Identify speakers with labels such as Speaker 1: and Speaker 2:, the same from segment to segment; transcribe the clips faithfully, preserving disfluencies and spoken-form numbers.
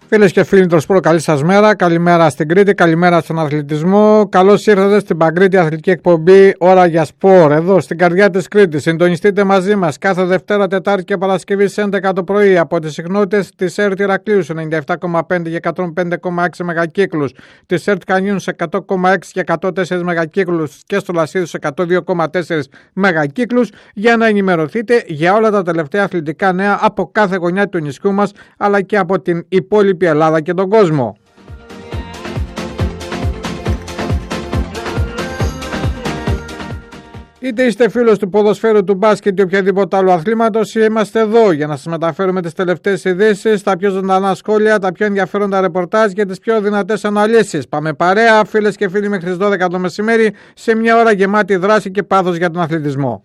Speaker 1: Φίλες και φίλοι του Σπορ, καλή σας μέρα. Καλημέρα στην Κρήτη, καλημέρα στον αθλητισμό. Καλώς ήρθατε στην Παγκρήτη Αθλητική Εκπομπή Ώρα για Σπορ. Εδώ στην καρδιά της Κρήτης. Συντονιστείτε μαζί μας κάθε Δευτέρα, Τετάρτη και Παρασκευή στις έντεκα το πρωί από τις συχνότητες της ΕΡΤ Ηρακλείου σε ενενήντα επτά κόμμα πέντε και εκατόν πέντε κόμμα έξι μεγακύκλους, της ΕΡΤ Κανιούν σε εκατό κόμμα έξι και εκατόν τέσσερα μεγακύκλους και στο Λασίδου σε εκατόν δύο κόμμα τέσσερα μεγακύκλους για να ενημερωθείτε για όλα τα τελευταία αθλητικά νέα από κάθε γωνιά του νησιού μας αλλά και από την υπόλοιπη Ελλάδα και τον κόσμο. Είτε είστε φίλος του ποδοσφαίρου, του μπάσκετ ή οποιαδήποτε άλλου αθλήματος, είμαστε εδώ για να σας μεταφέρουμε τις τελευταίες ειδήσεις, τα πιο ζωντανά σχόλια, τα πιο ενδιαφέροντα ρεπορτάζ και τις πιο δυνατές αναλύσεις. Πάμε παρέα, φίλες και φίλοι, μέχρι τις δώδεκα το μεσημέρι, σε μια ώρα γεμάτη δράση και πάθος για τον αθλητισμό.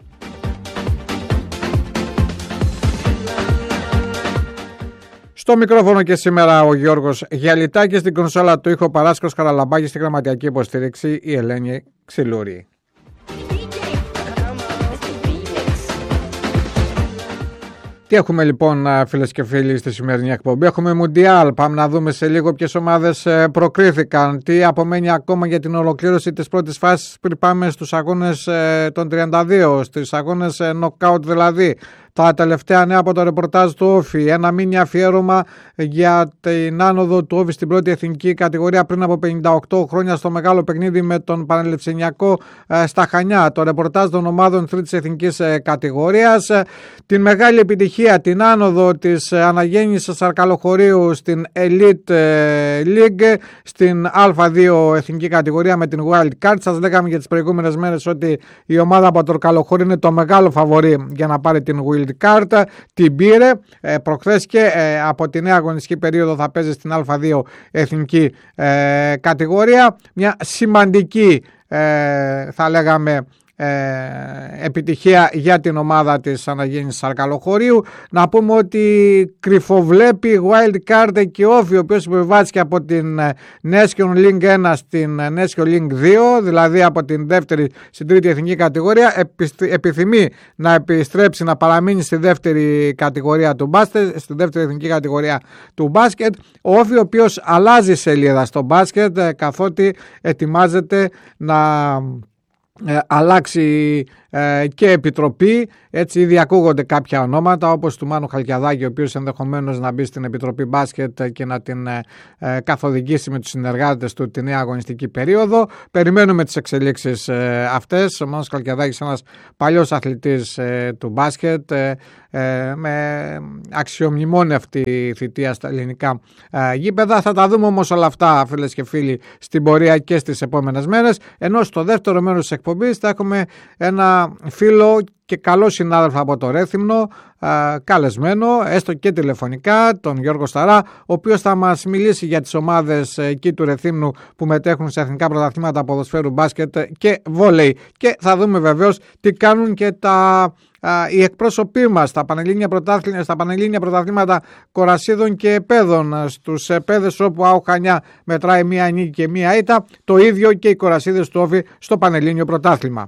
Speaker 1: Στο μικρόφωνο και σήμερα ο Γιώργος Γιαλιτάκης, στην κονσόλα του ήχο Παράσκος Καραλαμπάκης, στη γραμματιακή υποστήριξη η Ελένη Ξυλούρη. Τι έχουμε λοιπόν, φίλες και φίλοι, στη σημερινή εκπομπή? Έχουμε Μουντιάλ. Πάμε να δούμε σε λίγο ποιες ομάδες προκρίθηκαν, τι απομένει ακόμα για την ολοκλήρωση της πρώτης φάσης πριν πάμε στους αγώνες των τριάντα δύο, στις αγώνες νοκάουτ δηλαδή. Τα τελευταία νέα από το ρεπορτάζ του Όφη. Ένα μίνι αφιέρωμα για την άνοδο του Όφη στην πρώτη εθνική κατηγορία πριν από πενήντα οκτώ χρόνια στο μεγάλο παιχνίδι με τον Πανελληνιακό στα Χανιά. Το ρεπορτάζ των ομάδων τρίτης εθνικής κατηγορίας. Την μεγάλη επιτυχία, την άνοδο της αναγέννησης Αρκαλοχωρίου στην Elite League, στην Α δύο εθνική κατηγορία με την Wild Card. Σας λέγαμε για τις προηγούμενες μέρες ότι η ομάδα από το Αρκαλοχωρίου είναι το μεγάλο φαβορί για να πάρει την Wild Card. Την πήρε ε, προχθές και ε, από τη νέα αγωνιστική περίοδο θα παίζει στην Α δύο εθνική ε, κατηγορία. Μια σημαντική ε, θα λέγαμε Ε, επιτυχία για την ομάδα της αναγέννησης Αρκαλοχωρίου. Να πούμε ότι κρυφοβλέπει Wild Card και Όφη, ο οποίος υποβιβάστηκε από την Nation League ένα στην Nation League δύο, δηλαδή από την δεύτερη στην τρίτη εθνική κατηγορία. Επιθυμεί να επιστρέψει, να παραμείνει στη δεύτερη κατηγορία του μπάσκετ, στη δεύτερη εθνική κατηγορία του μπάσκετ. Ο Όφη, ο οποίος αλλάζει σελίδα στο μπάσκετ, καθότι ετοιμάζεται να Ε, αλλάξει ε, και επιτροπή. Έτσι ήδη ακούγονται κάποια ονόματα όπως του Μάνου Χαλκιαδάκη, ο οποίος ενδεχομένως να μπει στην Επιτροπή Μπάσκετ και να την ε, ε, καθοδηγήσει με τους συνεργάτες του τη νέα αγωνιστική περίοδο. Περιμένουμε τις εξελίξεις ε, αυτές. Ο Μάνος Χαλκιαδάκης είναι ένας παλιός αθλητής ε, του μπάσκετ ε, ε, με αξιομνημόνευτη θητεία στα ελληνικά ε, γήπεδα. Θα τα δούμε όμως όλα αυτά, φίλες και φίλοι, στην πορεία και στις επόμενες μέρες. Ενώ στο δεύτερο μέρος της εκπομπής θα έχουμε ένα φίλο και καλό συνάδελφο από το Ρέθυμνο, α, καλεσμένο, έστω και τηλεφωνικά, τον Γιώργο Σταρά, ο οποίος θα μας μιλήσει για τις ομάδες εκεί του Ρεθύμνου που μετέχουν σε εθνικά πρωταθλήματα ποδοσφαίρου, μπάσκετ και βόλεϊ. Και θα δούμε βεβαίως τι κάνουν και τα, α, οι εκπρόσωποι μας στα πανελλήνια πρωταθλήματα, στα πανελλήνια πρωταθλήματα κορασίδων και επέδων. Στους επέδες όπου ΑΟ Χανιά μετράει μία νίκη και μία ήττα, το ίδιο και οι κορασίδες του Όφη στο πανελλήνιο πρωτάθλημα.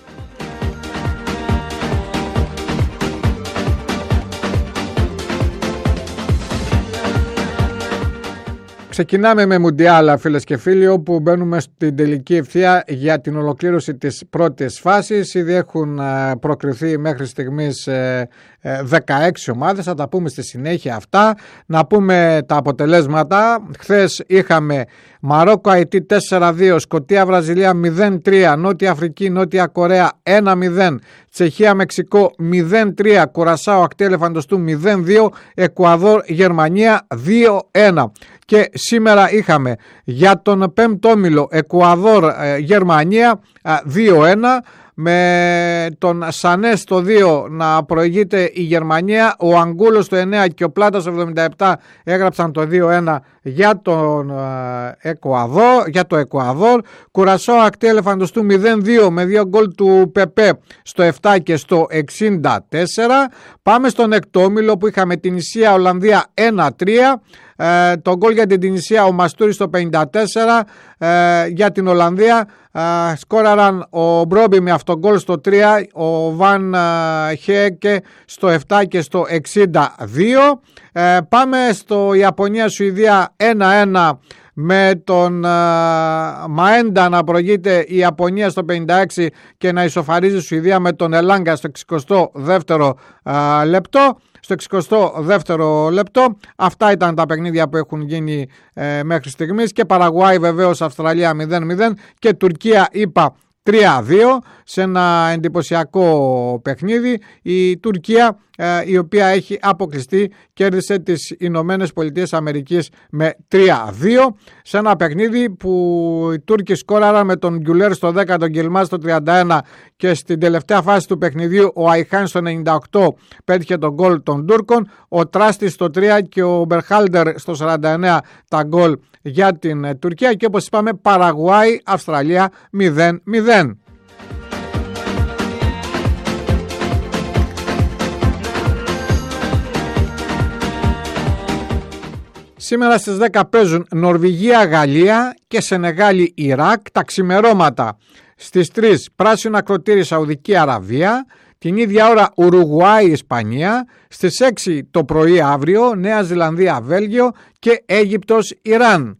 Speaker 1: Ξεκινάμε με Μουντιάλα, φίλες και φίλοι, όπου μπαίνουμε στην τελική ευθεία για την ολοκλήρωση της πρώτης φάσης. Ήδη έχουν προκριθεί μέχρι στιγμής δεκαέξι ομάδες, θα τα πούμε στη συνέχεια αυτά. Να πούμε τα αποτελέσματα. Χθες είχαμε Μαρόκο Αϊτή τέσσερα δύο, Σκωτία Βραζιλία μηδέν τρία, Νότια Αφρική Νότια Κορέα ένα μηδέν, Τσεχία Μεξικό μηδέν τρία, Κουρασάο Ακτή Ελεφαντοστού μηδέν δύο, Εκουαδόρ Γερμανία δύο ένα. Και σήμερα είχαμε για τον πέμπτο όμιλο Εκουαδόρ Γερμανία δύο ένα, με τον Σανέ στο δύο να προηγείται η Γερμανία, ο Αγκούλος στο εννέα και ο Πλάτας στο εβδομήντα επτά έγραψαν το δύο ένα για τον Εκουαδόρ, για το Εκουαδόρ. Κουρασάο Ακτή Ελεφαντοστού μηδέν δύο με δύο γκολ του Πεπέ στο επτά και στο εξήντα τέσσερα. Πάμε στον έκτο όμιλο που είχαμε την Ισία Ολλανδία ένα τρία, Ε, το γκολ για την Τινησία ο Μαστούρης στο πενήντα τέσσερα, ε, για την Ολλανδία ε, σκόραραν ο Μπρόμπι με αυτογκολ στο τρία, ο Βαν Χέκε στο επτά και στο εξήντα δύο. Ε, πάμε στο Ιαπωνία-Σουηδία ένα ένα, με τον uh, Μαέντα να προηγείται η Ιαπωνία στο πενήντα έξι και να ισοφαρίζει η Σουηδία με τον Ελάγκα στο εξηκοστό δεύτερο uh, λεπτό. Στο εξηκοστό δεύτερο λεπτό. Αυτά ήταν τα παιχνίδια που έχουν γίνει uh, μέχρι στιγμής. Και Παραγουάη βεβαίως Αυστραλία μηδέν μηδέν και Τουρκία είπα τρία δύο σε ένα εντυπωσιακό παιχνίδι. Η Τουρκία η οποία έχει αποκλειστεί κέρδισε τις Ηνωμένες Πολιτείες Αμερικής με τρία δύο σε ένα παιχνίδι που οι Τούρκοι σκόραραν με τον Γκιουλέρ στο δέκα, τον Γκελμάς στο τριάντα ένα και στην τελευταία φάση του παιχνιδιού ο Αϊχάν στο ενενήντα οκτώ πέτυχε τον γκολ των Τούρκων, ο Τράστης στο τρία και ο Μπερχάλντερ στο σαράντα εννέα τα γκολ για την Τουρκία και όπως είπαμε Παραγουάη Αυστραλία μηδέν μηδέν. Σήμερα στις δέκα παίζουν Νορβηγία-Γαλλία και Σενεγάλη-Ιράκ τα ξημερώματα. Στις τρεις πράσινο ακροτήρι Σαουδική Αραβία, την ίδια ώρα Ουρουγουάη-Ισπανία, στις έξι το πρωί αύριο Νέα Ζηλανδία-Βέλγιο και Αίγυπτος-Ιράν.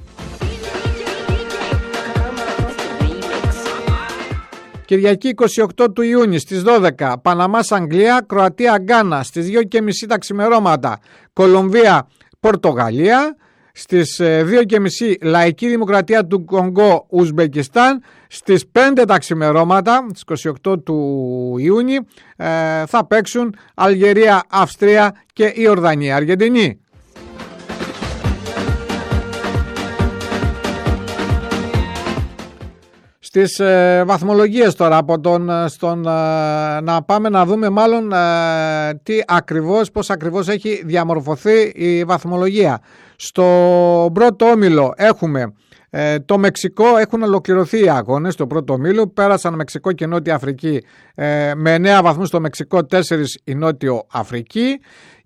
Speaker 1: Κυριακή είκοσι οκτώ του Ιούνιου στις δώδεκα Παναμάς-Αγγλία, Κροατία-Γκάνα στις δύο και μισή τα ξημερώματα, Κολομβία Πορτογαλία, στις δύο και μισή Λαϊκή Δημοκρατία του Κονγκό Ουσμπεκιστάν, στις πέντε τα ξημερώματα στις είκοσι οκτώ του Ιούνιου ε, θα παίξουν Αλγερία, Αυστρία και Ιορδανία, Αργεντινή. Στις ε, βαθμολογίες τώρα από τον, στον, ε, να πάμε να δούμε μάλλον ε, τι ακριβώς, πώς ακριβώς έχει διαμορφωθεί η βαθμολογία. Στο πρώτο όμιλο έχουμε ε, το Μεξικό, έχουν ολοκληρωθεί οι αγώνες στο πρώτο όμιλο, πέρασαν Μεξικό και Νότια Αφρική ε, με εννέα βαθμούς στο Μεξικό, τέσσερα η Νότιο Αφρική.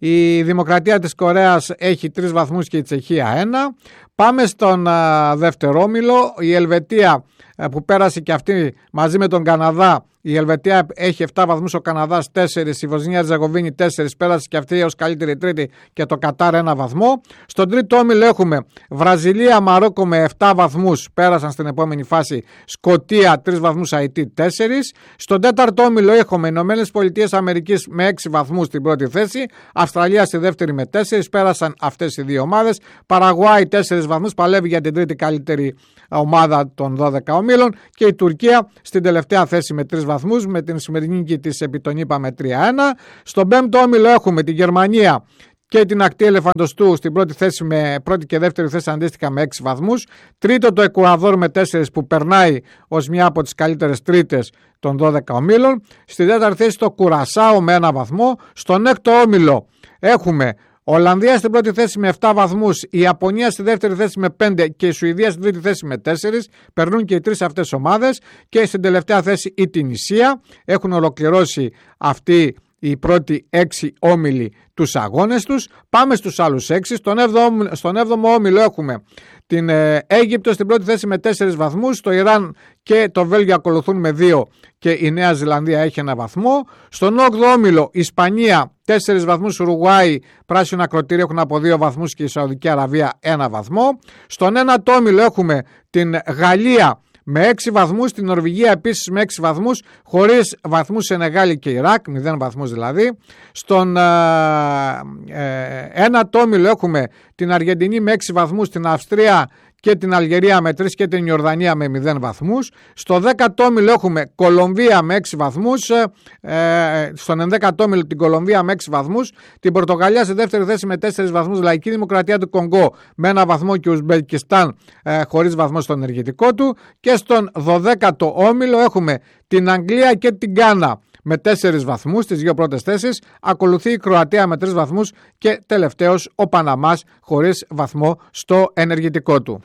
Speaker 1: Η Δημοκρατία της Κορέας έχει τρεις βαθμούς και η Τσεχία ένα. Πάμε στον ε, δεύτερο όμιλο, η Ελβετία που πέρασε και αυτή μαζί με τον Καναδά. Η Ελβετία έχει επτά βαθμούς, ο Καναδάς τέσσερα, η Βοσνία Ερζεγοβίνη τέσσερα, πέρασε και αυτή ως καλύτερη τρίτη και το Κατάρ ένα βαθμό. Στον τρίτο όμιλο έχουμε Βραζιλία, Μαρόκο με επτά βαθμούς, πέρασαν στην επόμενη φάση, Σκωτία τρεις βαθμούς, Αϊτή τέσσερα. Στον τέταρτο όμιλο έχουμε Ηνωμένες Πολιτείες Αμερικής με έξι βαθμούς στην πρώτη θέση, Αυστραλία στη δεύτερη με τέσσερα, πέρασαν αυτές οι δύο ομάδες. Παραγουάη τέσσερα βαθμούς, παλεύει για την τρίτη καλύτερη ομάδα των δώδεκα ομίλων και η Τουρκία στην τελευταία θέση με τρεις βαθμούς, με την σημερινή νίκη της επί τον είπαμε τρία ένα. Στον πέμπτο όμιλο έχουμε τη Γερμανία και την ακτή Ελεφαντοστού στην πρώτη θέση με πρώτη και δεύτερη θέση αντίστοιχα με έξι βαθμούς. Τρίτο το Εκουαδόρ με τέσσερα που περνάει ως μια από τις καλύτερες τρίτες των δώδεκα ομίλων. Στη τέταρτη θέση το Κουρασάο με ένα βαθμό. Στον έκτο όμιλο έχουμε Ολλανδία στην πρώτη θέση με επτά βαθμούς, η Ιαπωνία στη δεύτερη θέση με πέντε και η Σουηδία στην τρίτη θέση με τέσσερα. Περνούν και οι τρεις αυτές ομάδες και στην τελευταία θέση η Τινησία. Έχουν ολοκληρώσει αυτοί οι πρώτοι έξι όμιλοι τους αγώνες τους. Πάμε στους άλλους έξι. Στον έβδομο, στον έβδομο όμιλο έχουμε την ε, Αίγυπτο στην πρώτη θέση με τέσσερις βαθμούς. Το Ιράν και το Βέλγιο ακολουθούν με δύο και η Νέα Ζηλανδία έχει ένα βαθμό. Στον όγδοο όμιλο Ισπανία τέσσερις βαθμούς, Ουρουγουάη πράσινο ακροτήρι έχουν από δύο βαθμούς και η Σαουδική Αραβία ένα βαθμό. Στον ένατο όμιλο έχουμε την Γαλλία με έξι βαθμούς, την Νορβηγία επίσης με έξι βαθμούς, χωρίς βαθμούς Σενεγάλη και Ιράκ, μηδέν βαθμούς δηλαδή. Στον ε, ε, ένατο όμιλο έχουμε την Αργεντινή με έξι βαθμούς, την Αυστρία και την Αλγερία με τρεις και την Ιορδανία με μηδέν βαθμούς. Στο δέκατο όμιλο έχουμε Κολομβία με έξι βαθμούς, ε, στον ενδέκατο όμιλο την Κολομβία με έξι βαθμούς, την Πορτογαλία στη δεύτερη θέση με τέσσερις βαθμούς, Λαϊκή Δημοκρατία του Κονγκό με ένα βαθμό και Ουσμπεκιστάν ε, χωρίς βαθμό στο ενεργητικό του, και στον δωδέκατο όμιλο έχουμε την Αγγλία και την Γκάνα με τέσσερις βαθμούς στις δύο πρώτες θέσεις, ακολουθεί η Κροατία με τρεις βαθμούς και τελευταίος ο Παναμάς χωρίς βαθμό στο ενεργητικό του.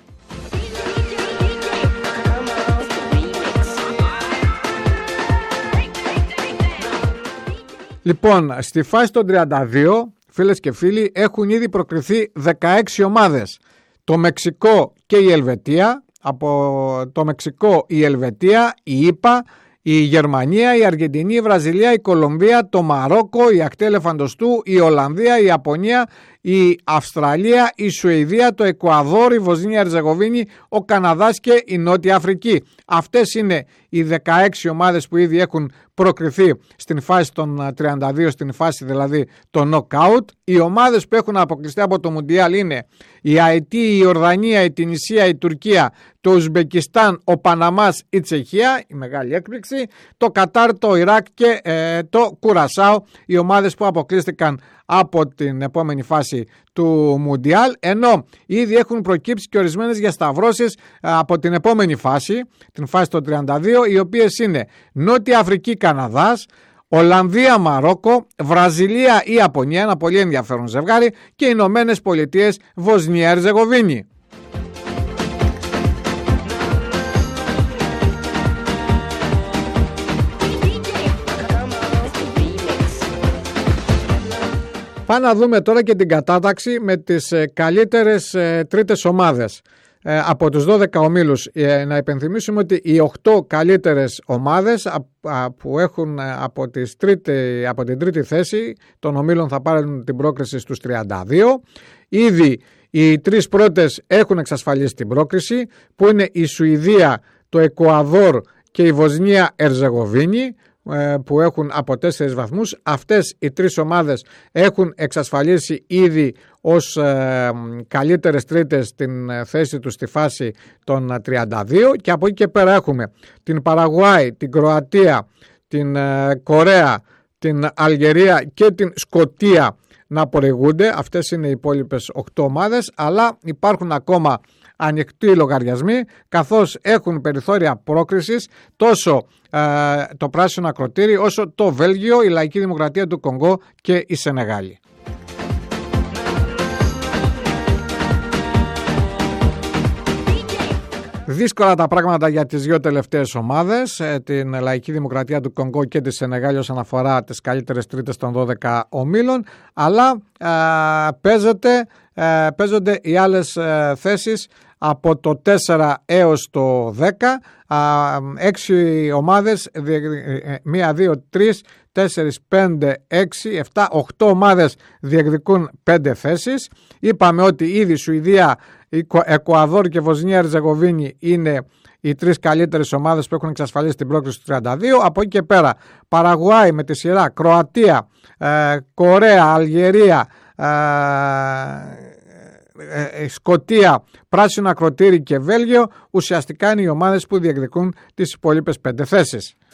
Speaker 1: Λοιπόν, στη φάση των τριάντα δύο φίλες και φίλοι, έχουν ήδη προκριθεί δεκαέξι ομάδες. Το Μεξικό και η Ελβετία, από το Μεξικό η Ελβετία, η ΗΠΑ, η Γερμανία, η Αργεντινή, η Βραζιλία, η Κολομβία, το Μαρόκο, η ακτή ελεφαντοστού, η Ολλανδία, η Ιαπωνία, η Αυστραλία, η Σουηδία, το Εκουαδόρ, η Βοσνία Ερζεγοβίνη, ο Καναδάς και η Νότια Αφρική. Αυτές είναι οι δεκαέξι ομάδες που ήδη έχουν προκριθεί στην φάση των τριάντα δύο, στην φάση δηλαδή το knockout. Οι ομάδες που έχουν αποκλειστεί από το Μουντιάλ είναι η Αϊτή, η Ιορδανία, η Τινησία, η Τουρκία, το Ουσμπεκιστάν, ο Παναμάς, η Τσεχία, η μεγάλη έκπληξη, το Κατάρ, το Ιράκ και ε, το Κουρασάο, οι ομάδες που αποκλείστηκαν από την επόμενη φάση του Μουντιάλ, ενώ ήδη έχουν προκύψει και ορισμένες διασταυρώσεις από την επόμενη φάση, την φάση των τριάντα δύο, οι οποίες είναι Νότια Αφρική, Καναδάς, Ολλανδία, Μαρόκο, Βραζιλία, η Ιαπωνία, ένα πολύ ενδιαφέρον ζευγάρι, και Ηνωμένες Πολιτείες, Βοσνία Ερζεγοβίνη. Πάμε να δούμε τώρα και την κατάταξη με τις ε, καλύτερες ε, τρίτες ομάδες. Ε, από τους δώδεκα ομίλους, ε, να υπενθυμίσουμε ότι οι οκτώ καλύτερες ομάδες α, α, που έχουν ε, από, τις τρίτη, από την τρίτη θέση των ομίλων θα πάρουν την πρόκριση στους τριάντα δύο. Ήδη οι τρεις πρώτες έχουν εξασφαλίσει την πρόκριση, που είναι η Σουηδία, το Εκουαδόρ και η Βοσνία Ερζεγοβίνη, που έχουν από τέσσερις βαθμούς. Αυτές οι τρεις ομάδες έχουν εξασφαλίσει ήδη ως ε, καλύτερες τρίτες την θέση τους στη φάση των τριάντα δύο, και από εκεί και πέρα έχουμε την Παραγουάη, την Κροατία, την ε, Κορέα, την Αλγερία και την Σκωτία να προηγούνται. Αυτές είναι οι υπόλοιπες οκτώ ομάδες, αλλά υπάρχουν ακόμα ανοιχτοί λογαριασμοί, καθώς έχουν περιθώρια πρόκρισης τόσο ε, το πράσινο ακροτήρι όσο το Βέλγιο, η Λαϊκή Δημοκρατία του Κονγκό και η Σενεγάλη. Δύσκολα τα πράγματα για τις δύο τελευταίες ομάδες, την Λαϊκή Δημοκρατία του Κονγκό και τη Σενεγάλη, όσον αφορά τις καλύτερες τρίτες των δώδεκα ομίλων, αλλά ε, παίζεται, ε, παίζονται οι άλλες ε, θέσεις από το τέσσερα έως το δέκα. έξι ομάδες, μία, δύο, τρεις, τέσσερις, πέντε, έξι, επτά, οκτώ ομάδες διεκδικούν πέντε θέσεις. Είπαμε ότι ήδη Σουηδία, Εκουαδόρ και Βοσνία Ερζεγοβίνη είναι οι τρεις καλύτερες ομάδες που έχουν εξασφαλίσει την πρόκριση του τριάντα δύο. Από εκεί και πέρα Παραγουάη με τη σειρά, Κροατία, ε, Κορέα, Αλγερία, ε, Σκωτία, Πράσινο Ακροτήρι και Βέλγιο ουσιαστικά είναι οι ομάδες που διεκδικούν τις υπόλοιπες πέντε θέσεις.